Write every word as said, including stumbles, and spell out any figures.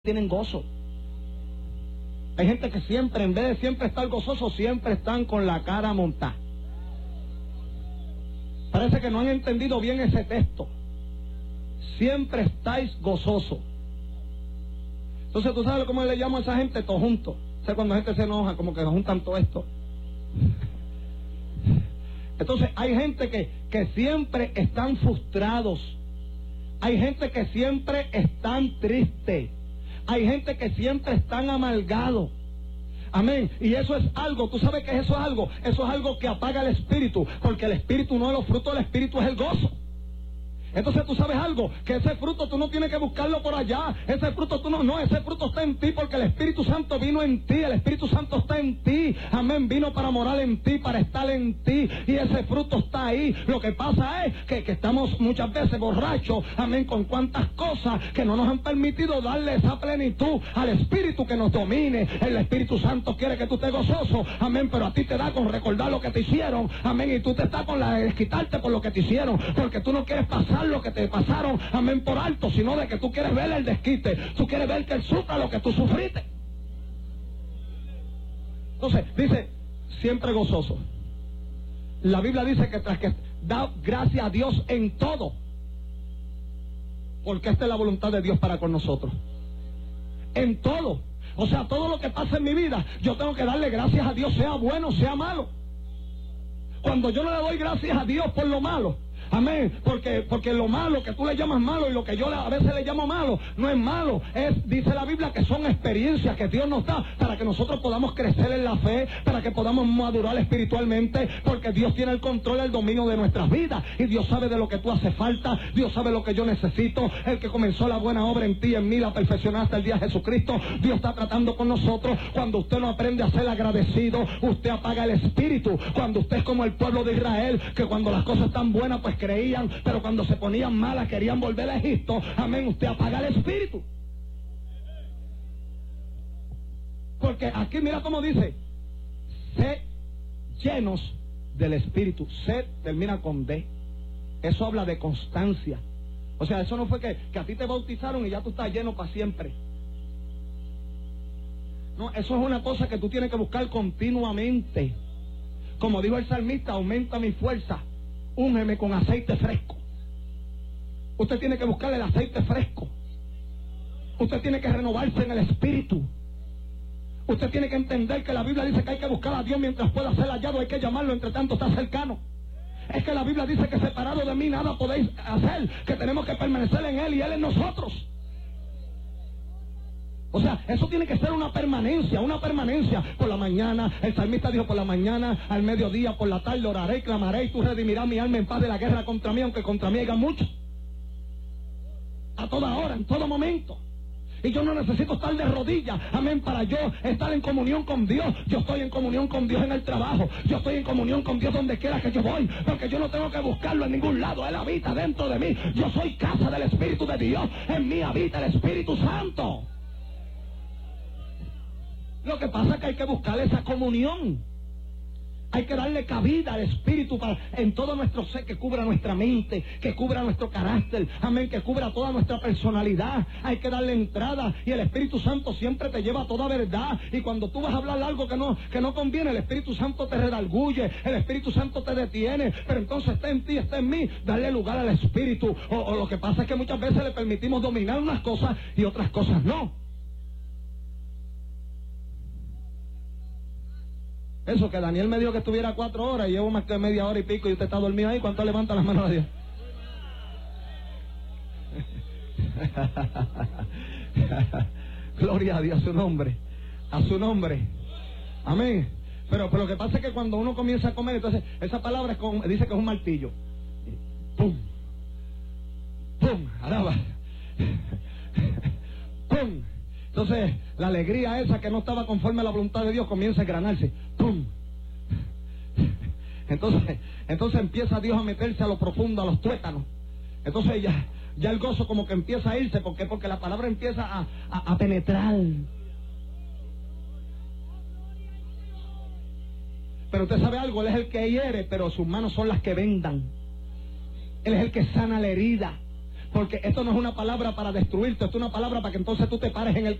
tienen gozo. Hay gente que siempre, en vez de siempre estar gozoso, siempre están con la cara montada. Parece que no han entendido bien ese texto. Siempre estáis gozosos. Entonces, ¿tú sabes cómo le llamo a esa gente? Todo junto. O sea, cuando la gente se enoja, como que juntan todo esto. Entonces, hay gente que, que siempre están frustrados. Hay gente que siempre están tristes. Hay gente que siempre están amargados. Amén. Y eso es algo, ¿tú sabes que eso es algo? Eso es algo que apaga el espíritu, porque el espíritu, uno de los frutos del espíritu es el gozo. Entonces tú sabes algo, que ese fruto tú no tienes que buscarlo por allá, ese fruto tú no, no, ese fruto está en ti porque el Espíritu Santo vino en ti, el Espíritu Santo está en ti, amén, vino para morar en ti, para estar en ti, y ese fruto está ahí. Lo que pasa es que, que estamos muchas veces borrachos, amén, con cuantas cosas que no nos han permitido darle esa plenitud al Espíritu que nos domine. El Espíritu Santo quiere que tú estés gozoso, amén, pero a ti te da con recordar lo que te hicieron, amén, y tú te estás con la de quitarte por lo que te hicieron, porque tú no quieres pasar lo que te pasaron, amén, por alto, sino de que tú quieres ver el desquite, tú quieres ver que él sufra lo que tú sufriste. Entonces, dice, siempre gozoso. La Biblia dice que tras que da gracias a Dios en todo, porque esta es la voluntad de Dios para con nosotros. En todo. O sea, todo lo que pasa en mi vida, yo tengo que darle gracias a Dios, sea bueno, sea malo. Cuando yo no le doy gracias a Dios por lo malo, amén, porque, porque lo malo que tú le llamas malo y lo que yo a veces le llamo malo, no es malo, es, dice la Biblia, que son experiencias que Dios nos da para que nosotros podamos crecer en la fe, para que podamos madurar espiritualmente, porque Dios tiene el control, el dominio de nuestras vidas, y Dios sabe de lo que tú hace falta, Dios sabe lo que yo necesito. El que comenzó la buena obra en ti y en mí la perfeccionará hasta el día de Jesucristo. Dios está tratando con nosotros. Cuando usted no aprende a ser agradecido, usted apaga el espíritu. Cuando usted es como el pueblo de Israel, que cuando las cosas están buenas, pues creían, pero cuando se ponían malas querían volver a Egipto, amén, usted apaga el espíritu. Porque aquí mira cómo dice, sed llenos del espíritu. Sed termina con D. Eso habla de constancia. O sea, eso no fue que, que a ti te bautizaron y ya tú estás lleno para siempre. No, eso es una cosa que tú tienes que buscar continuamente. Como dijo el salmista, aumenta mi fuerza, úngeme con aceite fresco. Usted tiene que buscar el aceite fresco. Usted tiene que renovarse en el espíritu. Usted tiene que entender que la Biblia dice que hay que buscar a Dios mientras pueda ser hallado, hay que llamarlo entre tanto está cercano. Es que la Biblia dice que separado de mí nada podéis hacer, que tenemos que permanecer en Él y Él en nosotros. O sea, eso tiene que ser una permanencia, una permanencia. Por la mañana, el salmista dijo, por la mañana, al mediodía, por la tarde, oraré y clamaré, y tú redimirás mi alma en paz de la guerra contra mí, aunque contra mí haya mucho. A toda hora, en todo momento. Y yo no necesito estar de rodillas, amén, para yo estar en comunión con Dios. Yo estoy en comunión con Dios en el trabajo. Yo estoy en comunión con Dios donde quiera que yo voy, porque yo no tengo que buscarlo en ningún lado. Él habita dentro de mí. Yo soy casa del Espíritu de Dios. En mí habita el Espíritu Santo. Lo que pasa es que hay que buscar esa comunión. Hay que darle cabida al Espíritu para, en todo nuestro ser, que cubra nuestra mente, que cubra nuestro carácter, amén, que cubra toda nuestra personalidad. Hay que darle entrada, y el Espíritu Santo siempre te lleva a toda verdad. Y cuando tú vas a hablar algo que no, que no conviene, el Espíritu Santo te redarguye, el Espíritu Santo te detiene. Pero entonces está en ti, está en mí, darle lugar al Espíritu. O, o lo que pasa es que muchas veces le permitimos dominar unas cosas y otras cosas no. Eso, que Daniel me dijo que estuviera cuatro horas y llevo más que media hora y pico y usted está dormido ahí. ¿Cuánto levanta las manos a Dios? Gloria a Dios, a su nombre, a su nombre, amén. Pero, pero lo que pasa es que cuando uno comienza a comer, entonces esa palabra es con, dice que es un martillo. Pum, pum, araba, pum. Entonces, la alegría esa que no estaba conforme a la voluntad de Dios comienza a engranarse. ¡Pum! Entonces, entonces empieza Dios a meterse a lo profundo, a los tuétanos. Entonces ya, ya el gozo como que empieza a irse. ¿Por qué? Porque la palabra empieza a, a, a penetrar. Pero usted sabe algo, Él es el que hiere, pero sus manos son las que vendan. Él es el que sana la herida. porque esto no es una palabra para destruirte, esto es una palabra para que entonces tú te pares en el